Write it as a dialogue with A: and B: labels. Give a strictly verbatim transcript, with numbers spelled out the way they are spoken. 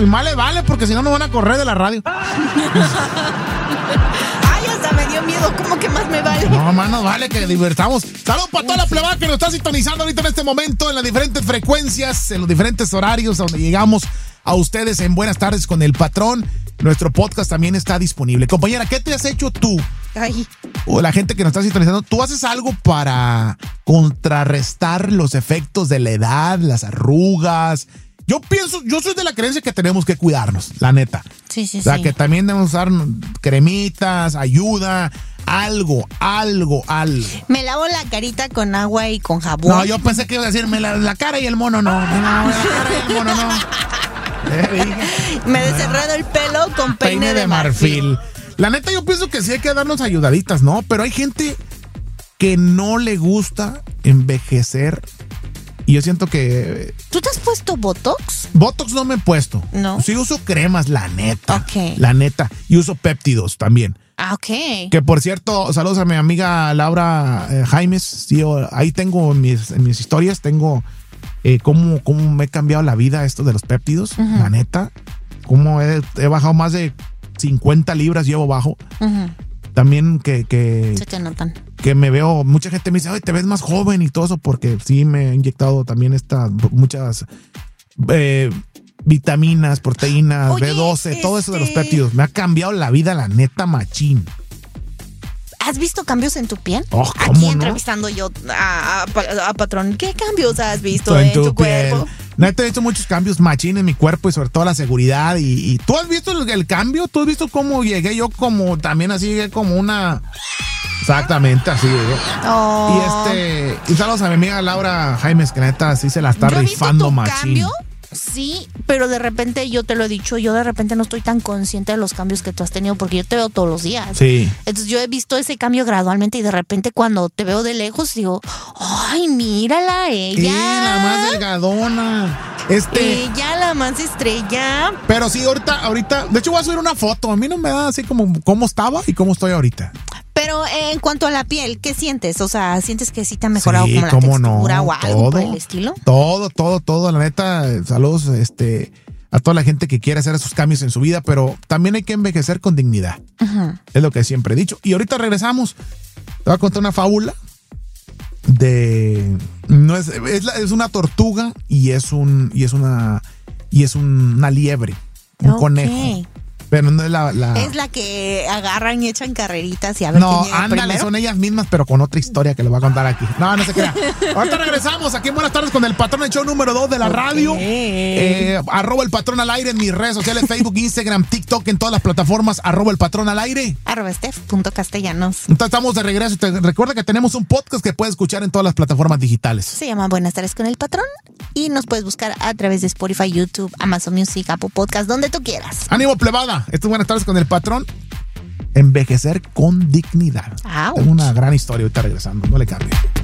A: y más le vale, porque si no nos van a correr de la radio.
B: Ay, hasta me dio miedo. ¿Cómo que más me vale?
A: No, más nos vale que divertamos. Saludos para toda la plebada que nos está sintonizando ahorita en este momento, en las diferentes frecuencias, en los diferentes horarios donde llegamos a ustedes en Buenas Tardes con el Patrón. Nuestro podcast también está disponible. Compañera, ¿qué te has hecho tú?
B: Ay.
A: O la gente que nos está sintonizando, ¿tú haces algo para contrarrestar los efectos de la edad, las arrugas? Yo pienso, yo soy de la creencia que tenemos que cuidarnos, la neta.
B: Sí, sí,
A: o sea,
B: sí.
A: que también debemos usar cremitas, ayuda, algo, algo, algo.
B: Me lavo la carita con agua y con jabón.
A: No, yo pensé que iba a decirme la, la cara y el mono no. No, la cara y el mono no.
B: Me desenredo el pelo con peine,
A: Peine de,
B: de
A: marfil.
B: marfil.
A: La neta, yo pienso que sí hay que darnos ayudaditas, ¿no? Pero hay gente que no le gusta envejecer. Y yo siento que...
B: ¿Tú te has puesto Botox?
A: Botox no me he puesto.
B: No.
A: Sí uso cremas, la neta.
B: Ok.
A: La neta. Y uso péptidos también.
B: Ah, ok.
A: Que por cierto, saludos a mi amiga Laura eh, Jaimes. Sí, yo, ahí tengo en mis, en mis historias, tengo eh, cómo, cómo me he cambiado la vida esto de los péptidos. Uh-huh. La neta. Cómo he, he bajado más de cincuenta libras, llevo bajo. Uh-huh. También que, que...
B: Se te notan.
A: Que me veo, mucha gente me dice, ay, te ves más joven y todo eso, porque sí me he inyectado también estas, muchas eh, vitaminas, proteínas, Oye, B doce, este... todo eso de los péptidos. Me ha cambiado la vida, la neta, machín.
B: ¿Has visto cambios en tu piel?
A: Oh, ¿cómo
B: Aquí
A: no?
B: entrevistando yo a, a, a Patrón. ¿Qué cambios has visto en, en tu, tu cuerpo?
A: Neta, he visto muchos cambios machín en mi cuerpo y sobre todo la seguridad. Y, y ¿tú has visto el, el cambio? ¿Tú has visto cómo llegué yo como también así, como una... Exactamente, así llegué.
B: Oh.
A: Y este... Y saludos a mi amiga Laura Jaimes, que neta sí se la está rifando
B: tu
A: machín.
B: Cambio? Sí, pero de repente yo te lo he dicho, yo de repente no estoy tan consciente de los cambios que tú has tenido porque yo te veo todos los días.
A: Sí.
B: Entonces yo he visto ese cambio gradualmente y de repente cuando te veo de lejos digo, ay, mírala, ella.
A: Sí, la más delgadona. Este.
B: Ella, la más estrella.
A: Pero sí, ahorita, ahorita, de hecho voy a subir una foto. A mí no me da así como cómo estaba y cómo estoy ahorita.
B: Pero eh, en cuanto a la piel, ¿qué sientes? O sea, ¿sientes que sí te ha mejorado
A: sí,
B: como la
A: cómo
B: textura
A: no,
B: o algo
A: todo,
B: por el estilo?
A: Todo, todo, todo. La neta, saludos este, a toda la gente que quiere hacer esos cambios en su vida, pero también hay que envejecer con dignidad. Uh-huh. Es lo que siempre he dicho. Y ahorita regresamos. Te voy a contar una fábula de... No es, es, la, es una tortuga y es un y es una y es un, una liebre, un okay. conejo. Pero no es la, la...
B: Es la que agarran y echan carreritas y a ver
A: no,
B: quién llega
A: ándale,
B: primero.
A: Son ellas mismas, pero con otra historia que les voy a contar aquí. No, no se crea. Ahorita regresamos aquí en Buenas Tardes con el Patrón, el show número dos de la okay. radio. Eh, arroba el Patrón al aire en mis redes sociales, Facebook, Instagram, TikTok, en todas las plataformas. Arroba el Patrón al aire.
B: Arroba Steph punto castellanos.
A: Entonces estamos de regreso. Te recuerda que tenemos un podcast que puedes escuchar en todas las plataformas digitales.
B: Se llama Buenas Tardes con el Patrón y nos puedes buscar a través de Spotify, YouTube, Amazon Music, Apple Podcast, donde tú quieras.
A: Ánimo, plebada. Esto es Buenas Tardes con el Patrón. Envejecer con dignidad.
B: Ouch.
A: Tengo una gran historia ahorita regresando. No le cambie.